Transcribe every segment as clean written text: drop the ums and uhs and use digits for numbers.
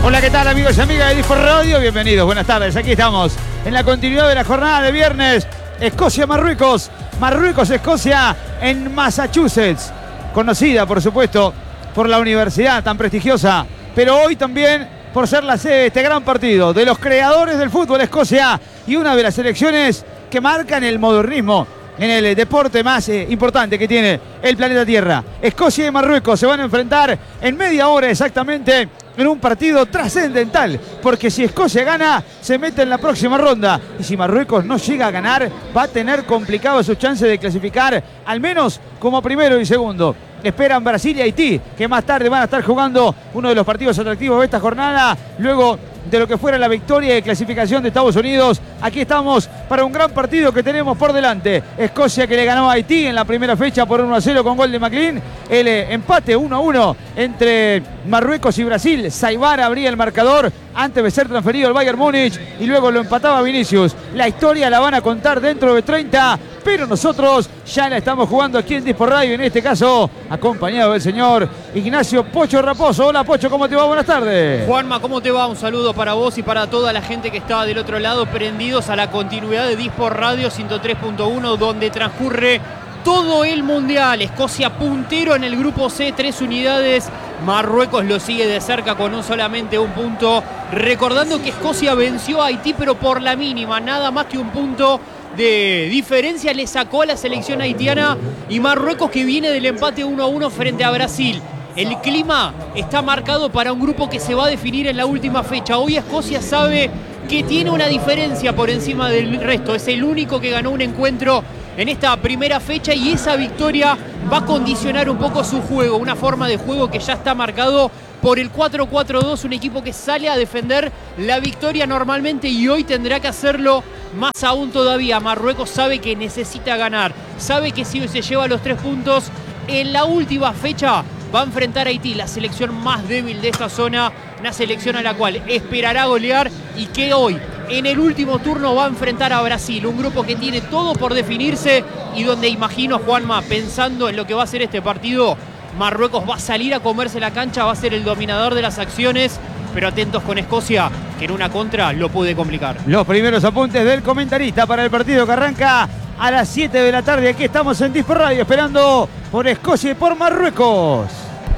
Hola, ¿qué tal, amigos y amigas de Dispor Radio? Bienvenidos, buenas tardes. Aquí estamos en la continuidad de la jornada de viernes. Escocia-Marruecos. Marruecos-Escocia en Massachusetts. Conocida, por supuesto, por la universidad tan prestigiosa, pero hoy también por ser la sede de este gran partido de los creadores del fútbol Escocia y una de las selecciones que marcan el modernismo en el deporte más importante que tiene el planeta Tierra. Escocia y Marruecos se van a enfrentar en media hora exactamente en un partido trascendental, porque si Escocia gana, se mete en la próxima ronda, y si Marruecos no llega a ganar, va a tener complicado sus chances de clasificar, al menos como primero y segundo. Esperan Brasil y Haití, que más tarde van a estar jugando uno de los partidos atractivos de esta jornada, luego de lo que fuera la victoria de clasificación de Estados Unidos. Aquí estamos para un gran partido que tenemos por delante. Escocia, que le ganó a Haití en la primera fecha por 1-0 con gol de McLean. El empate 1-1 entre Marruecos y Brasil. Saibar abría el marcador antes de ser transferido al Bayern Múnich y luego lo empataba Vinicius. La historia la van a contar dentro de 30, pero nosotros ya la estamos jugando aquí en Dispor Radio, en este caso acompañado del señor Ignacio Pocho Raposo. Hola, Pocho, ¿cómo te va? Buenas tardes. Juanma, ¿cómo te va? Un saludo para vos y para toda la gente que está del otro lado, prendidos a la continuidad de Dispor Radio 103.1, donde transcurre todo el Mundial. Escocia puntero en el grupo C, 3 unidades. Marruecos lo sigue de cerca con solamente un punto. Recordando que Escocia venció a Haití, pero por la mínima, nada más que un punto de diferencia le sacó a la selección haitiana, y Marruecos, que viene del empate 1-1 frente a Brasil. El clima está marcado para un grupo que se va a definir en la última fecha. Hoy Escocia sabe que tiene una diferencia por encima del resto. Es el único que ganó un encuentro en esta primera fecha, y esa victoria va a condicionar un poco su juego, una forma de juego que ya está marcado por el 4-4-2, un equipo que sale a defender la victoria normalmente, y hoy tendrá que hacerlo más aún todavía. Marruecos sabe que necesita ganar, sabe que si se lleva los 3 puntos en la última fecha va a enfrentar a Haití, la selección más débil de esta zona, una selección a la cual esperará golear, y que hoy en el último turno va a enfrentar a Brasil, un grupo que tiene todo por definirse, y donde imagino, Juanma, pensando en lo que va a ser este partido, Marruecos va a salir a comerse la cancha, va a ser el dominador de las acciones, pero atentos con Escocia, que en una contra lo puede complicar. Los primeros apuntes del comentarista para el partido que arranca a las 7 de la tarde. Aquí estamos en Dispor Radio, esperando por Escocia y por Marruecos.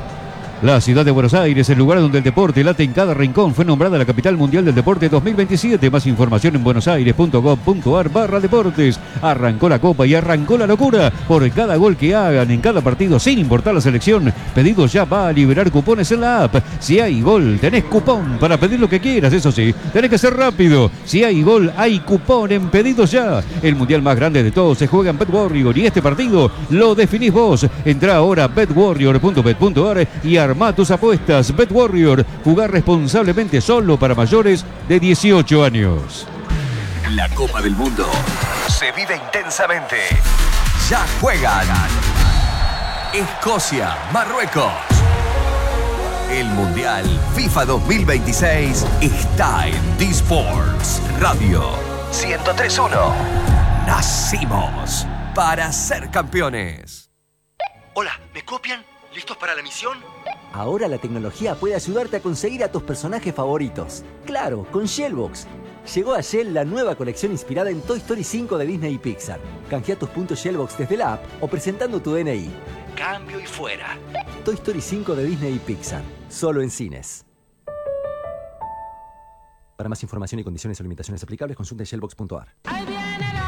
La ciudad de Buenos Aires, el lugar donde el deporte late en cada rincón, fue nombrada la capital mundial del deporte 2027. Más información en buenosaires.gov.ar/deportes. Arrancó la copa y arrancó la locura. Por cada gol que hagan en cada partido, sin importar la selección, Pedidos Ya va a liberar cupones en la app. Si hay gol, tenés cupón para pedir lo que quieras. Eso sí, tenés que ser rápido. Si hay gol, hay cupón en Pedidos Ya. El mundial más grande de todos se juega en BetWarrior, y este partido lo definís vos. Entrá ahora a betwarrior.bet.ar y armá tus apuestas. BetWarrior, jugar responsablemente, solo para mayores de 18 años. La Copa del Mundo se vive intensamente. Ya juegan Escocia, Marruecos. El Mundial FIFA 2026 está en Disports Radio 103.1. Nacimos para ser campeones. Hola, ¿me copian? ¿Listos para la misión? Ahora la tecnología puede ayudarte a conseguir a tus personajes favoritos. Claro, con Shellbox. Llegó a Shell la nueva colección inspirada en Toy Story 5 de Disney y Pixar. Canjea tus puntos Shellbox desde la app o presentando tu DNI. Cambio y fuera. Toy Story 5 de Disney y Pixar. Solo en cines. Para más información y condiciones o limitaciones aplicables, consulta shellbox.ar.